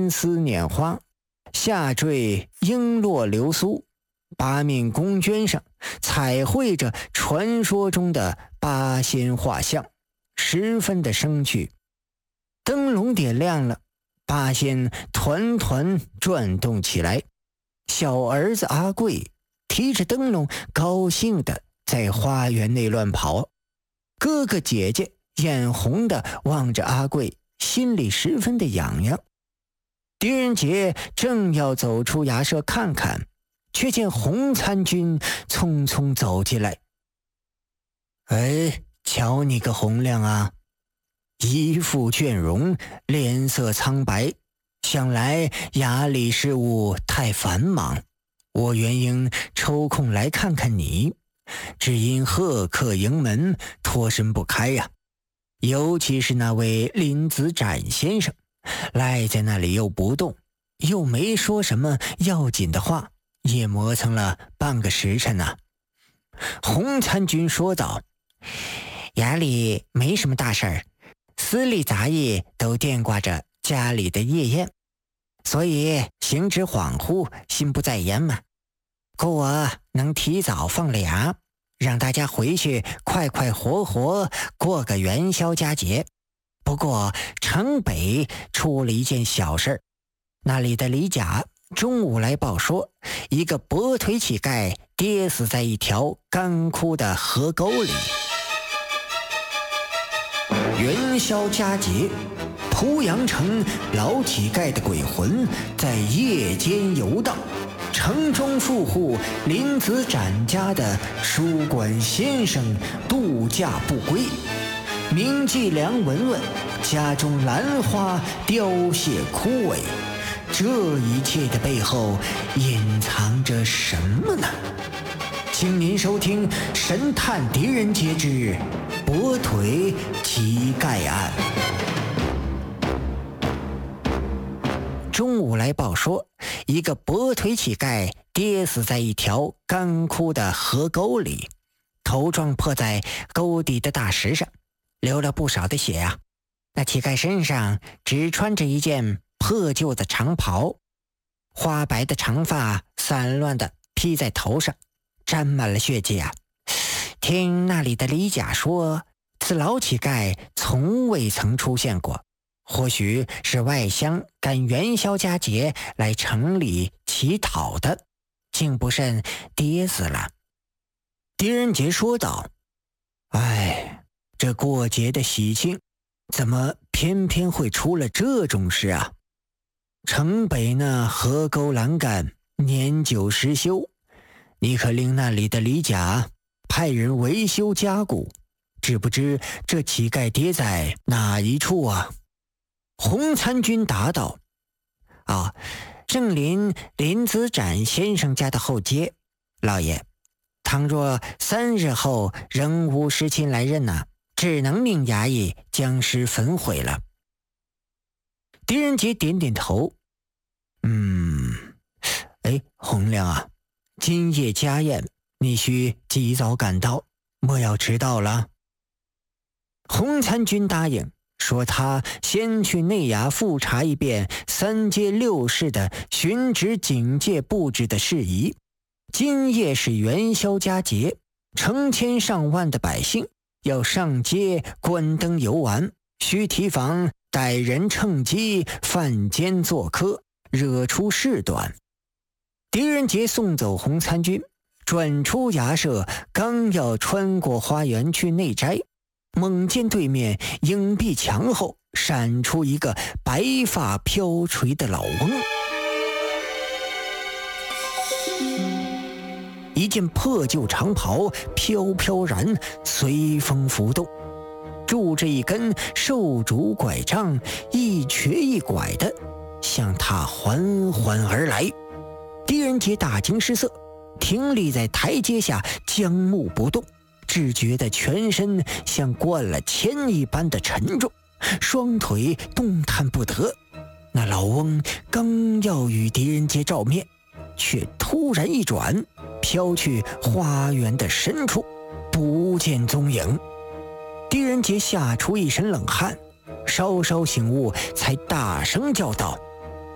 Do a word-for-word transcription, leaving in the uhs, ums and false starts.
金丝拈花，下坠璎珞流苏，八面宫绢上彩绘着传说中的八仙画像，十分的生趣。灯笼点亮了，八仙团团转动起来。小儿子阿贵提着灯笼，高兴地在花园内乱跑。哥哥姐姐眼红地望着阿贵，心里十分的痒痒。狄仁杰正要走出衙舍看看，却见洪参军匆匆走进来。哎，瞧你个洪亮啊，一副倦容，脸色苍白，想来衙里事务太繁忙，我原应抽空来看看你，只因贺客迎门，脱身不开呀、啊。尤其是那位林子展先生，赖在那里又不动，又没说什么要紧的话，也磨蹭了半个时辰啊。洪参军说道：衙里没什么大事儿，司隶杂役都惦挂着家里的夜宴，所以行止恍惚，心不在焉嘛。故我能提早放了衙，让大家回去快快活活过个元宵佳节。不过城北出了一件小事，那里的李甲中午来报说，一个跛腿乞丐跌死在一条干枯的河沟里。元宵佳节，濮阳城老乞丐的鬼魂在夜间游荡，城中富户林子展家的书馆先生度假不归，名妓梁文文家中兰花凋谢枯萎，这一切的背后隐藏着什么呢？请您收听《神探狄仁杰之跛腿乞丐案》。中午来报说，一个跛腿乞丐跌死在一条干枯的河沟里，头撞破在沟底的大石上，流了不少的血啊。那乞丐身上只穿着一件破旧的长袍，花白的长发散乱地披在头上，沾满了血迹啊。听那里的李甲说，此老乞丐从未曾出现过，或许是外乡赶元宵佳节来城里乞讨的，竟不慎跌死了。狄仁杰说道：哎，这过节的喜庆，怎么偏偏会出了这种事啊？城北那河沟栏杆年久失修，你可令那里的李甲派人维修加固，知不知这乞丐跌在哪一处啊？洪参军答道：啊，正临林子展先生家的后街，老爷，倘若三日后仍无尸亲来认呐，只能命衙役将尸焚毁了。狄仁杰点点头，嗯，哎，洪亮啊，今夜家宴，你需及早赶到，莫要迟到了。洪参军答应，说他先去内衙复查一遍三街六市的巡职警戒布置的事宜。今夜是元宵佳节，成千上万的百姓要上街观灯游玩，需提防歹人趁机犯奸作科，惹出事端。狄仁杰送走洪参军，转出衙舍，刚要穿过花园去内斋，猛见对面影壁墙后闪出一个白发飘垂的老翁，一件破旧长袍飘飘然随风浮动，拄着一根瘦竹拐杖，一瘸一拐的向他缓缓而来。狄仁杰大惊失色，停立在台阶下，僵木不动，只觉得全身像灌了铅一般的沉重，双腿动弹不得。那老翁刚要与狄仁杰照面，却突然一转，飘去花园的深处，不见踪影。狄仁杰吓出一身冷汗，稍稍醒悟，才大声叫道：